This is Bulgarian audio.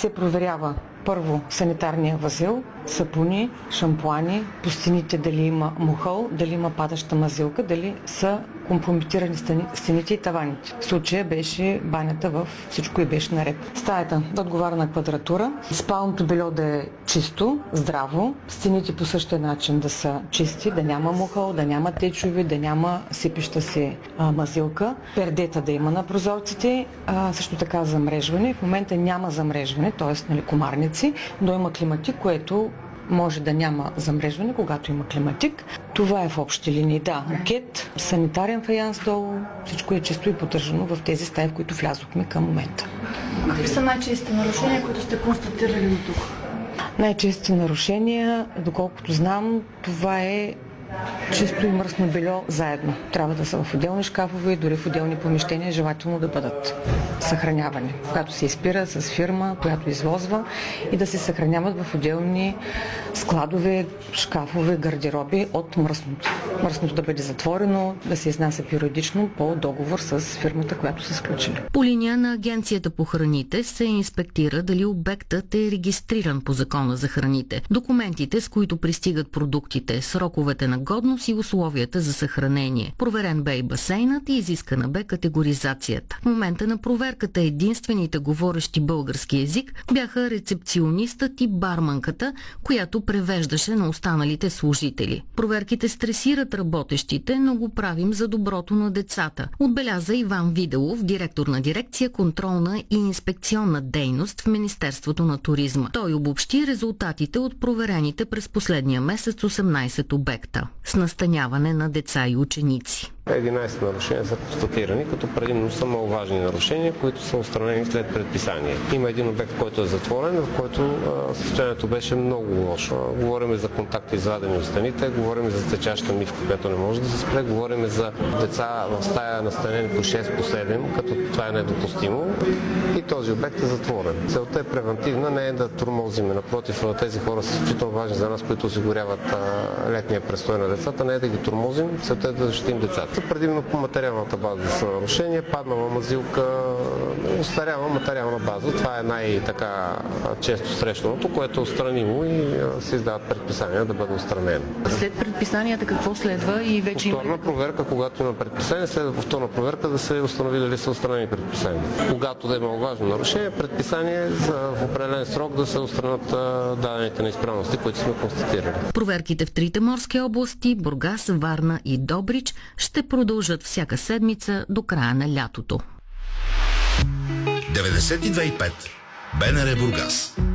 се проверява първо санитарния възел, сапуни, шампуани, по стените дали има мухъл, дали има падаща мазилка, дали са компрометирани стените и таваните. В случая беше банята в всичко и беше наред. Стаята да отговаря на квадратура, спалното бельо да е чисто, здраво, стените по същия начин да са чисти, да няма мухъл, да няма течови, да няма сипеща се мазилка, пердета да има на прозорците, също така замрежване. В момента няма замрежване, т.е. комарници, но има климатик, което може да няма замрежване, когато има климатик. Това е в общи линии. Да, мокет, санитарен фаянс долу, всичко е чисто и поддържано в тези стаи, в които влязохме към момента. Какви са най-честите нарушения, които сте констатирали до тук? Най-честите нарушения, доколкото знам, това е чисто и мръсно бельо заедно. Трябва да са в отделни шкафове, дори в отделни помещения, желателно да бъдат съхранявани. Когато се изпира с фирма, която извозва, и да се съхраняват в отделни складове, шкафове, гардероби от мръсното. Мръсното да бъде затворено, да се изнася периодично по договор с фирмата, която са сключили. По линия на Агенцията по храните се инспектира дали обектът е регистриран по Закона за храните. Документите, с които пристигат продуктите, сроковете на годност и условията за съхранение. Проверен бе и басейнът и изискана бе категоризацията. В момента на проверката единствените говорещи български език бяха рецепционистът и барманката, която превеждаше на останалите служители. Проверките стресират работещите, но го правим за доброто на децата. Отбеляза Иван Виделов, директор на дирекция контролна и инспекционна дейност в Министерството на туризма. Той обобщи резултатите от проверените през последния месец 18 обекта с настаняване на деца и ученици. 11 нарушения са констатирани, като предимно са много важни нарушения, които са отстранени след предписание. Има един обект, който е затворен, в който състоянието беше много лошо. Говорим за контакти извадени от стените, говорим за течаща мивка, която не може да се спре, говорим за деца в стая настанени по 6 по 7, като това е недопустимо, и този обект е затворен. Целта е превентивна, не е да тормозиме. Напротив, тези хора са изключително важни за нас, които осигуряват летния престой на децата, не е да ги тормозим, целта е да защитим децата. Предимно по материалната база са нарушения, паднала мазилка, устаряла материална база. Това е най-така често срещаното, което е отстранимо и се издават предписания да бъде отстранено. След предписанията какво следва и вече повторна проверка, когато има предписание, следва повторна проверка да се установи дали са отстранени предписания. Когато да има важно нарушение, предписание за в определен срок да се отстранят дадените неизправности, които сме констатирали. Проверките в трите морски области, Бургас, Варна и Добрич, ще продължат всяка седмица до края на лятото. 92.5 БНР Бургас.